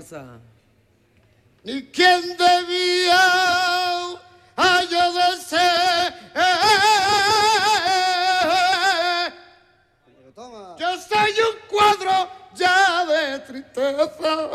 pasa? Ni quién debía yo de ser. Toma. Yo soy un cuadro ya de tristeza.